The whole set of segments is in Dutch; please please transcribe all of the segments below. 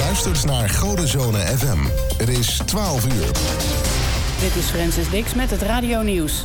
luistert naar Godenzone FM. Het is 12 uur. Dit is Francis Dix met het radionieuws.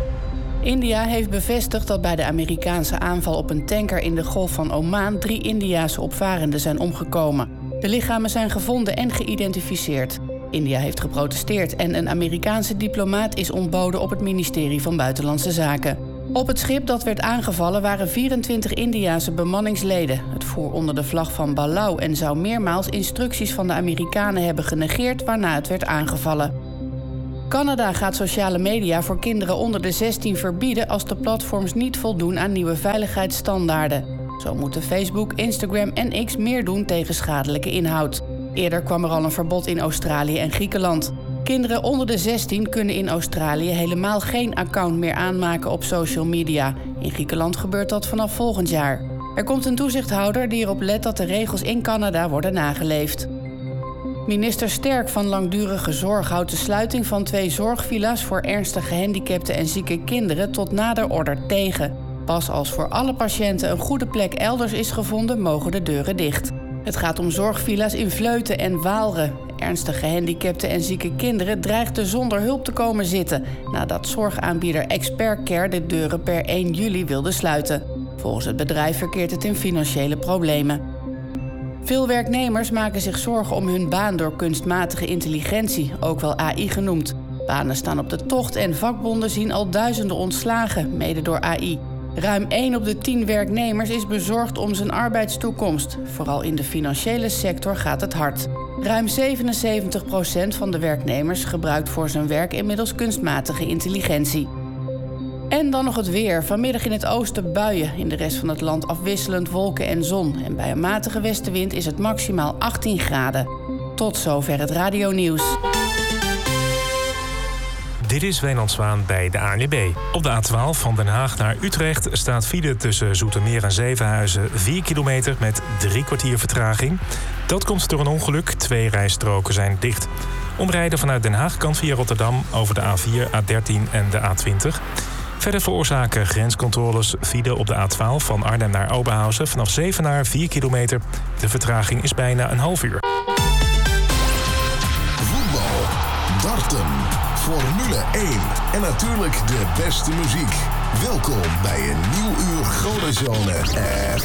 India heeft bevestigd dat bij de Amerikaanse aanval op een tanker in de Golf van Oman 3 Indiase opvarenden zijn omgekomen. De lichamen zijn gevonden en geïdentificeerd. India heeft geprotesteerd en een Amerikaanse diplomaat is ontboden op het ministerie van Buitenlandse Zaken. Op het schip dat werd aangevallen waren 24 Indiase bemanningsleden. Het voer onder de vlag van Palau en zou meermaals instructies van de Amerikanen hebben genegeerd waarna het werd aangevallen. Canada gaat sociale media voor kinderen onder de 16 verbieden als de platforms niet voldoen aan nieuwe veiligheidsstandaarden. Zo moeten Facebook, Instagram en X meer doen tegen schadelijke inhoud. Eerder kwam er al een verbod in Australië en Griekenland. Kinderen onder de 16 kunnen in Australië helemaal geen account meer aanmaken op social media. In Griekenland gebeurt dat vanaf volgend jaar. Er komt een toezichthouder die erop let dat de regels in Canada worden nageleefd. Minister Sterk van Langdurige Zorg houdt de sluiting van 2 zorgvilla's voor ernstig gehandicapte en zieke kinderen tot nader order tegen. Pas als voor alle patiënten een goede plek elders is gevonden, mogen de deuren dicht. Het gaat om zorgvilla's in Vleuten en Waalre. Ernstig gehandicapte en zieke kinderen dreigden zonder hulp te komen zitten nadat zorgaanbieder Expert Care de deuren per 1 juli wilde sluiten. Volgens het bedrijf verkeert het in financiële problemen. Veel werknemers maken zich zorgen om hun baan door kunstmatige intelligentie, ook wel AI genoemd. Banen staan op de tocht en vakbonden zien al duizenden ontslagen, mede door AI. Ruim 1 op de 10 werknemers is bezorgd om zijn arbeidstoekomst. Vooral in de financiële sector gaat het hard. Ruim 77% van de werknemers gebruikt voor zijn werk inmiddels kunstmatige intelligentie. En dan nog het weer. Vanmiddag in het oosten buien. In de rest van het land afwisselend wolken en zon. En bij een matige westenwind is het maximaal 18 graden. Tot zover het radionieuws. Dit is Wijnand Zwaan bij de ANWB. Op de A12 van Den Haag naar Utrecht staat file tussen Zoetermeer en Zevenhuizen 4 kilometer met 3 kwartier vertraging. Dat komt door een ongeluk. 2 rijstroken zijn dicht. Omrijden vanuit Den Haag kan via Rotterdam over de A4, A13 en de A20. Verder veroorzaken grenscontroles file op de A12 van Arnhem naar Oberhausen vanaf Zevenaar 4 kilometer. De vertraging is bijna een half uur. Voetbal, darten, Formule 1 en natuurlijk de beste muziek. Welkom bij een nieuw uur Godenzone FM.